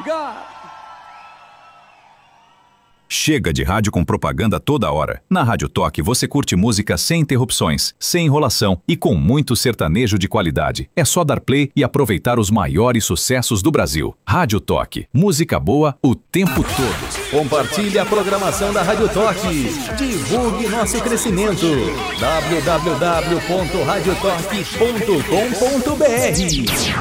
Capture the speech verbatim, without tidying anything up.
Chega de rádio com propaganda toda hora. Na Rádio Toque você curte música sem interrupções, sem enrolação e com muito sertanejo de qualidade. É só dar play e aproveitar os maiores sucessos do Brasil. Rádio Toque, música boa o tempo todo. Compartilhe a programação da Rádio Toque. Divulgue nosso crescimento. w w w ponto rádio toque ponto com ponto b r